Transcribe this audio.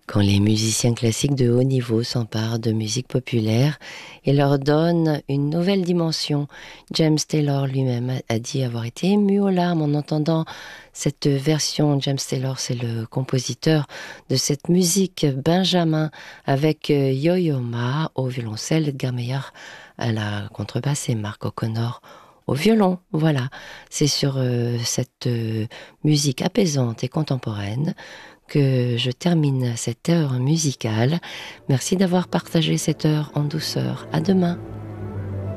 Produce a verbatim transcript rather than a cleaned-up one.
Quand les musiciens classiques de haut niveau s'emparent de musique populaire et leur donnent une nouvelle dimension. James Taylor lui-même a a dit avoir été ému aux larmes en entendant cette version. James Taylor, c'est le compositeur de cette musique. Benjamin avec euh, Yo-Yo Ma au violoncelle, Edgar Meyer à la contrebasse et Mark O'Connor au violon. Voilà, c'est sur euh, cette euh, musique apaisante et contemporaine que je termine cette heure musicale. Merci d'avoir partagé cette heure en douceur. À demain.